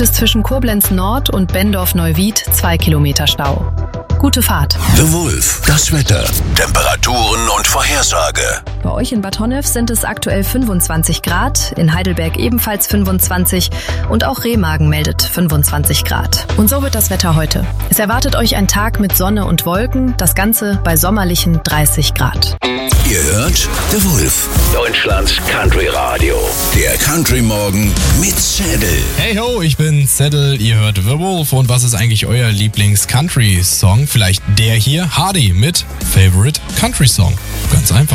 gibt es zwischen Koblenz Nord und Bendorf-Neuwied 2 Kilometer Stau. Gute Fahrt. The Wolf, das Wetter, Temperaturen und Vorhersage. Bei euch in Bad Honnef sind es aktuell 25 Grad, in Heidelberg ebenfalls 25 und auch Remagen meldet 25 Grad. Und so wird das Wetter heute. Es erwartet euch ein Tag mit Sonne und Wolken, das Ganze bei sommerlichen 30 Grad. Ihr hört The Wolf, Deutschlands Country Radio. der Country Morgen mit Zedel. Hey ho, ich bin Zedel, ihr hört The Wolf. Und was ist eigentlich euer Lieblings-Country-Song? Vielleicht der hier, Hardy mit Favorite Country Song. Ganz einfach.